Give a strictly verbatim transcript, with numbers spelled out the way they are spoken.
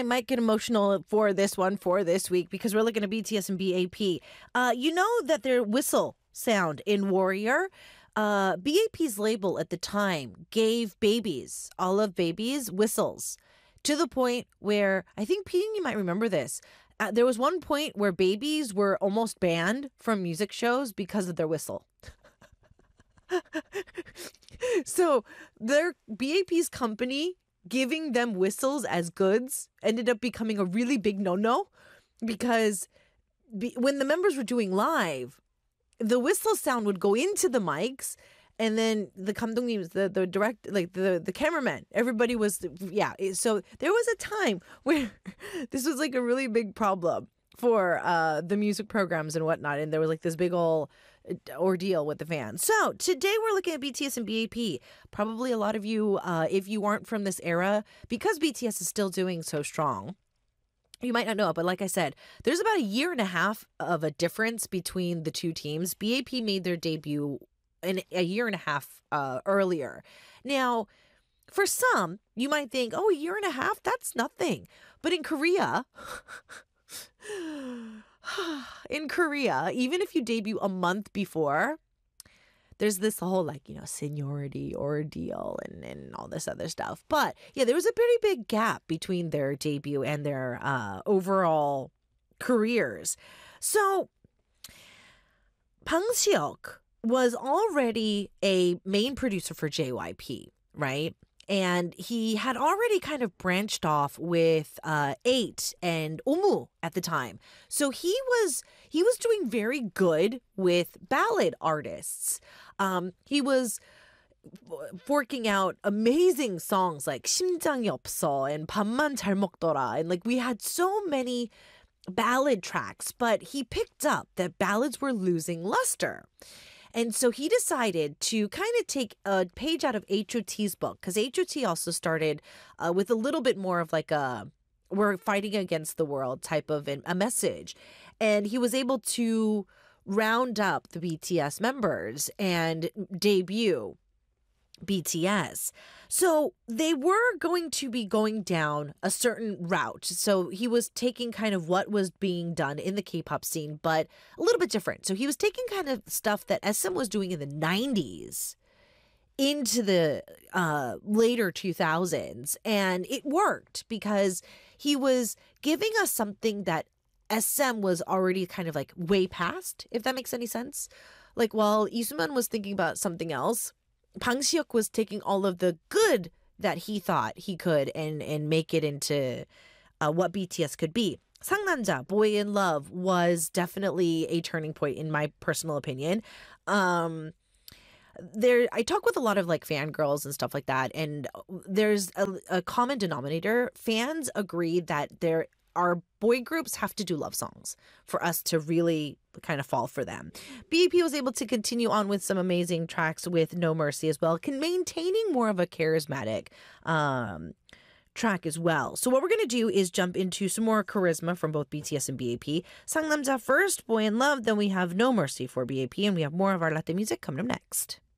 I might get emotional for this one for this week because we're looking at B T S and B A P. Uh, you know that their whistle sound in Warrior, uh, B A P's label at the time gave babies, all of babies, whistles to the point where I think, Pete, you might remember this. Uh, there was one point where babies were almost banned from music shows because of their whistle. So their B A P's company giving them whistles as goods ended up becoming a really big no-no because be, when the members were doing live, the whistle sound would go into the mics, and then the 감독님, the the direct, like the the cameraman, everybody was, yeah. So there was a time where this was like a really big problem for uh, the music programs and whatnot, and there was like this big old ordeal with the fans. So today we're looking at B T S and B A P. Probably a lot of you, uh, if you aren't from this era, because B T S is still doing so strong, you might not know it, but like I said, there's about a year and a half of a difference between the two teams. B A P made their debut in a year and a half uh, earlier. Now, for some, you might think, oh, a year and a half, that's nothing. But in Korea, in Korea, even if you debut a month before, there's this whole like, you know, seniority ordeal and, and all this other stuff. But yeah, there was a pretty big gap between their debut and their uh, overall careers. So Bang Si-hyuk was already a main producer for J Y P, right? And he had already kind of branched off with uh, Eight and Omu at the time. So he was he was doing very good with ballad artists. Um, he was forking out amazing songs like 심장이 없어 and 밥만 잘 먹더라. And like we had so many ballad tracks, but he picked up that ballads were losing luster. And so he decided to kind of take a page out of H O T's book, because H O T also started uh, with a little bit more of like a we're fighting against the world type of an, a message. And he was able to round up the B T S members and debut B T S. So they were going to be going down a certain route. So he was taking kind of what was being done in the K-pop scene, but a little bit different. So he was taking kind of stuff that S M was doing in the nineties into the uh, later two thousands. And it worked because he was giving us something that S M was already kind of like way past, if that makes any sense. Like while Isuman was thinking about something else, Bang Si-hyuk was taking all of the good that he thought he could and and make it into uh, what B T S could be. 상남자, Boy in Love, was definitely a turning point in my personal opinion. Um, there, I talk with a lot of like fangirls and stuff like that, and there's a, a common denominator. Fans agree that there our boy groups have to do love songs for us to really kind of fall for them. B A P was able to continue on with some amazing tracks with No Mercy as well, can maintaining more of a charismatic um, track as well. So what we're going to do is jump into some more charisma from both B T S and B A P. 상남자 first, Boy in Love, then we have No Mercy for B A P, and we have more of our Latin music coming up next.